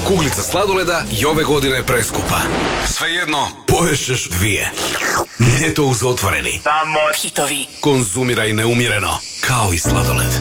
Kuglica sladoleda i ove godine preskupa. Svejedno, poješćeš 2. Nije to uz otvoreni. Samo hitovi. Konzumiraj neumjereno, kao i sladoled.